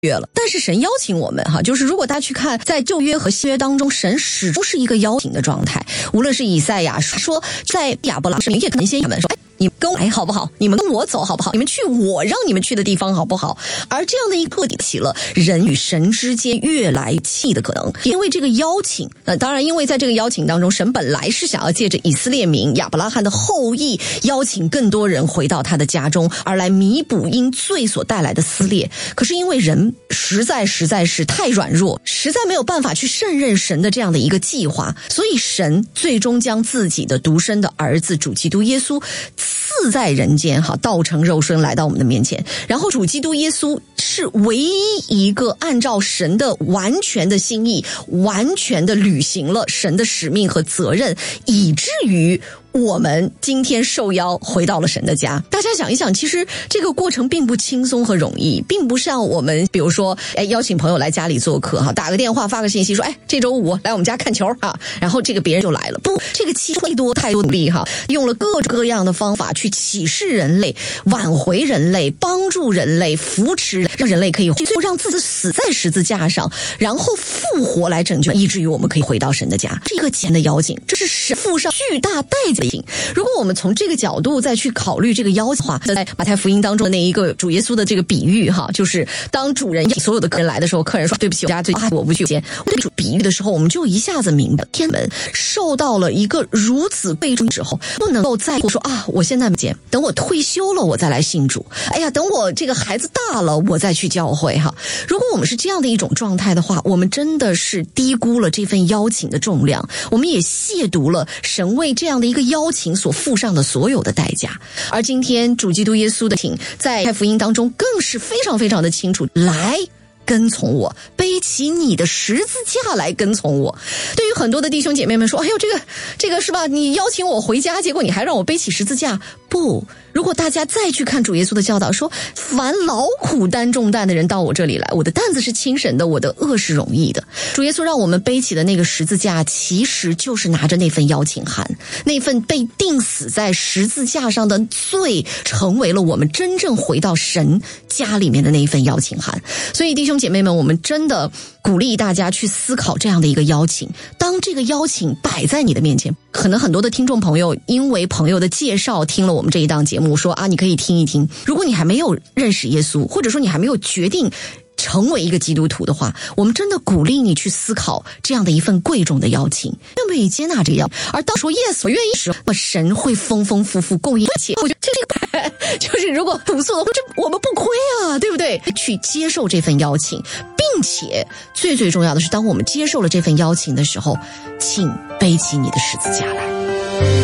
了，但是神邀请我们就是如果大家去看在旧约和新约当中，神始终是一个邀请的状态。无论是以赛亚说，在亚伯拉罕也可能先他们说，你跟我来好不好？你们跟我走好不好？你们去我让你们去的地方好不好？而这样的一个起了人与神之间越来越近的可能，因为这个邀请，当然因为在这个邀请当中，神本来是想要借着以色列民亚伯拉罕的后裔，邀请更多人回到他的家中，而来弥补因罪所带来的撕裂。可是因为人实在是太软弱，实在没有办法去胜任神的这样的一个计划，所以神最终将自己的独生的儿子主基督耶稣赐在人间，道成肉身来到我们的面前。然后主基督耶稣是唯一一个按照神的完全的心意，完全的履行了神的使命和责任，以至于我们今天受邀回到了神的家。大家想一想，其实这个过程并不轻松和容易，并不像我们比如说邀请朋友来家里做客打个电话发个信息说这周五来我们家看球然后这个别人就来了。不，这个其实太多努力用了各种各样的方法去启示人类，挽回人类，帮助人类，扶持让人类可以最后让自己死在十字架上，然后复活来拯救，以至于我们可以回到神的家。这个简单的邀请，这是神付上巨大代价。如果我们从这个角度再去考虑这个邀请的话，在马太福音当中的那一个主耶稣的这个比喻就是当主人所有的客人来的时候，客人说对不起，我家最我不去接。对比喻的时候，我们就一下子明白，天门受到了一个如此贵重之后，不能够再说我现在不接，等我退休了我再来信主，等我这个孩子大了我再去教会如果我们是这样的一种状态的话，我们真的是低估了这份邀请的重量，我们也亵渎了神为这样的一个邀请所付上的所有的代价。而今天主基督耶稣的请在福音当中更是非常非常的清楚，来跟从我，背起你的十字架来跟从我。对于很多的弟兄姐妹们说，这个是吧，你邀请我回家，结果你还让我背起十字架。不，如果大家再去看主耶稣的教导说，凡劳苦担重担的人到我这里来，我的担子是轻省的，我的轭是容易的。主耶稣让我们背起的那个十字架，其实就是拿着那份邀请函，那份被钉死在十字架上的罪，成为了我们真正回到神家里面的那一份邀请函。所以弟兄姐妹们，我们真的鼓励大家去思考这样的一个邀请。当这个邀请摆在你的面前，可能很多的听众朋友因为朋友的介绍听了我们这一档节目，说你可以听一听。如果你还没有认识耶稣，或者说你还没有决定成为一个基督徒的话，我们真的鼓励你去思考这样的一份贵重的邀请，愿不愿意接纳这个邀请？而当说 yes 我愿意时，神会丰丰富富供应一切。我觉得这个就是如果朴素的话，我们不亏对不对？去接受这份邀请，并且最重要的是，当我们接受了这份邀请的时候，请背起你的十字架来。